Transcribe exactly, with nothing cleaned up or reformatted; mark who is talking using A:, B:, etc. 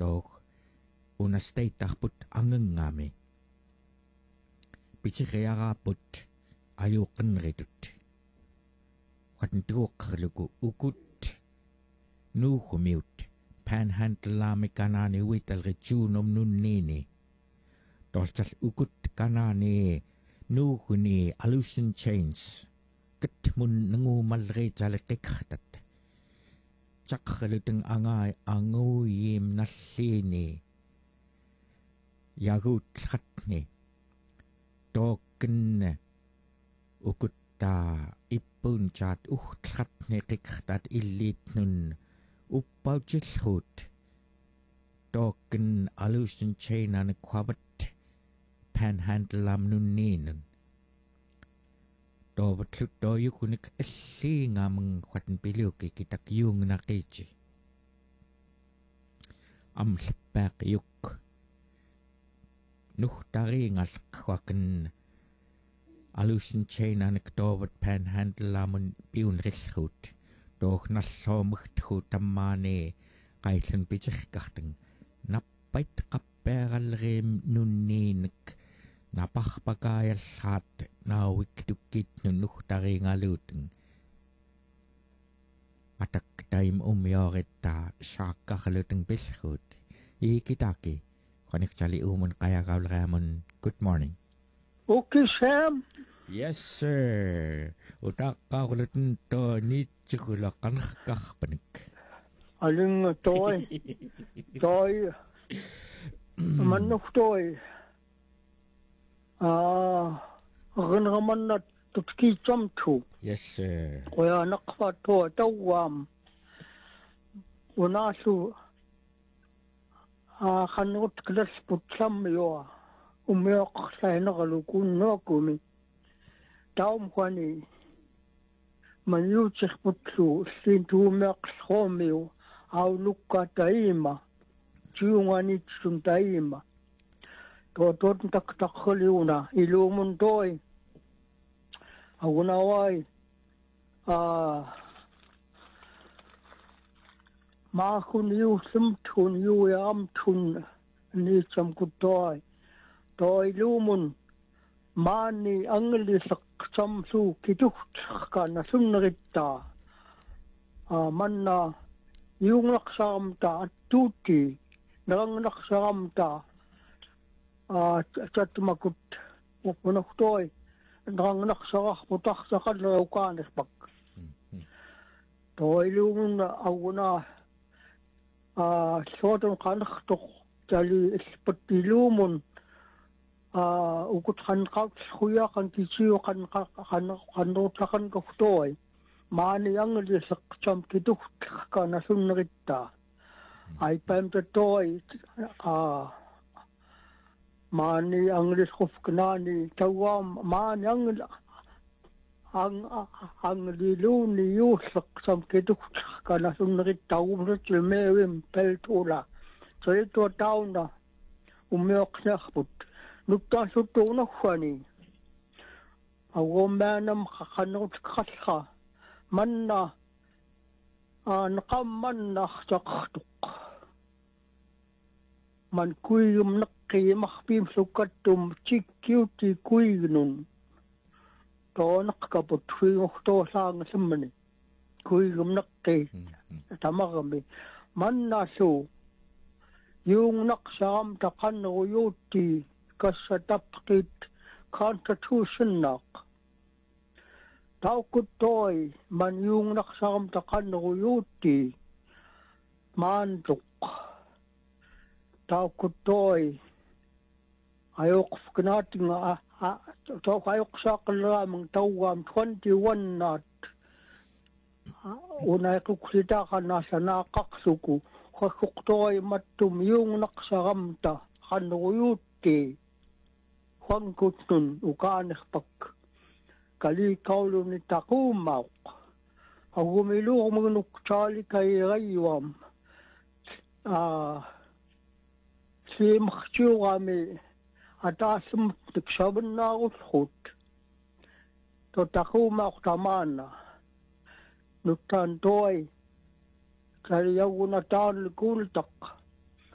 A: toch una steittarput angangami pichiqiaraaput ayuqinritut qatntuuqqerluku ukut nuuhumiut panhandlaami kanaani uitalritsuunum nunniini tortal ukut kanaani nuuhuni allusion chains katmun nangumalriitaliqiqartat chaqrluteng angai anguyim nalliini yaguutratni token ukutta ippunchaat uhtratni qiqartat illiitnun uppauchillhut token allusion chainan quabat panhandlam nunniinun tovatlut toyukunik alliingaamang quatan piluki kitak yuungnaqiichi amlappaaqiyuk nuhtariingalqquakan allusion chainan tovat panhandlamun piunrillhut toornalluumugthu tammaani qaillun pitirqartang nappait qappeeralriim nunniinik naparpakaayallraat naawik tukkitnun nuhtariingaluutang atak taim umiorittaa shaakkarlutang pillruut iikitaki qaniqtali uumun qayagaulriamun good morning.
B: Okay, Sam.
A: Yes, sir. Utaqqaarlutun to niitsukulaqanarkarpanik.
B: Alin toi. Toi. Mannuq toi. Ah, rinramannat tutkiitsamtu.
A: Yes, sir.
B: Qoya naqfa to tawam. Unaasu ah khanut klas putsamyo. Umioqsainaqalu kunnoqumi. Taum khani mayuutirputlu sintuumeaqsqoomiu aulukka taima tiunganitsun taima totot taktaqliuna ilumun toi agunawai a maakun yuusumtun yuuyaamtun niitsamkutoi toi lumun maani anglisak samsu kituht kana sunritta a manna yunglaksarmta attuuti naranglaksarmta a chatmakut upunaktoi naranglaksararputarsaqalleukaanispak toilumun aguna a soton qanartoq tali ispattilumun ah ukut kan kaut khuya kan kiciu kan kan kan kan koftoi mani ang lisak cham kitu kana sunritta ai pam to toy ah mani ang liskof knani tawam mani ang ang ang liluni yusak cham kitu kana sunritta umrut mewim peltula so ito tauna umioknahput nutta sutuna khani awombanam khanut khalkha manna an qammanna chaqtuq man kuyum naqi mahbim sukattum chikkiuti kuynun tonak kaput fuyuhto sang simmani kuyum naqi tamagami manna su yung naqsam taqan uyuti kasatapkit constitutionnak taukutoi man yung naksam takan uyuti mantuk taukutoi ayok knating a taw ayok saklamang tawam twenty-one nat unay kuksita kana sa nakaksuku khuktoi mattum yung naksaramta kan uyuti Huangkutun ukaanakpak kali kaulu ni takumauk agumilu umunukchali kay rayuam ah si makchu kami atasum tiksaban na uskut to takumauk tamana nutantoy kali yaguna tan kultak